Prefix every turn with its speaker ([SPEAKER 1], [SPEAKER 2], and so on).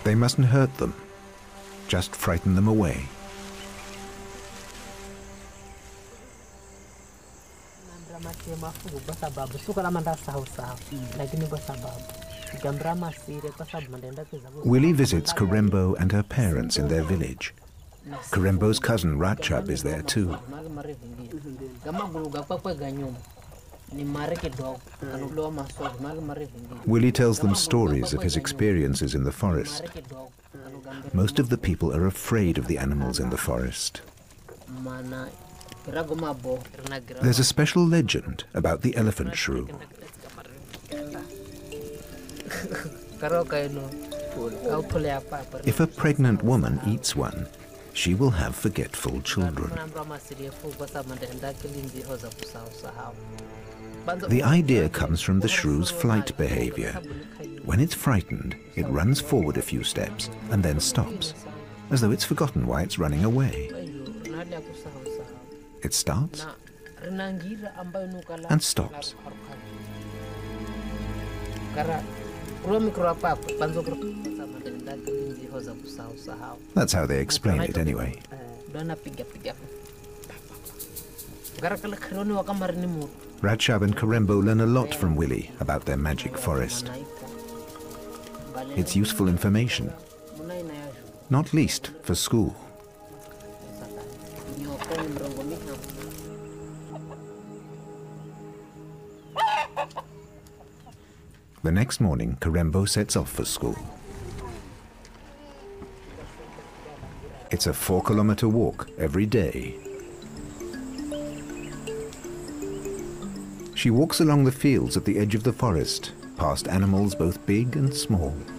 [SPEAKER 1] They mustn't hurt them, just frighten them away. Willie visits Karembo and her parents in their village. Karembo's cousin Ratchab is there too. Willie tells them stories of his experiences in the forest. Most of the people are afraid of the animals in the forest. There's a special legend about the elephant shrew. If a pregnant woman eats one, she will have forgetful children. The idea comes from the shrew's flight behavior. When it's frightened, it runs forward a few steps and then stops, as though it's forgotten why it's running away. It starts and stops. That's how they explain it anyway. Ratchab and Karembo learn a lot from Willie about their magic forest. It's useful information, not least for school. The next morning, Karembo sets off for school. It's a 4-kilometer walk every day. She walks along the fields at the edge of the forest, past animals both big and small.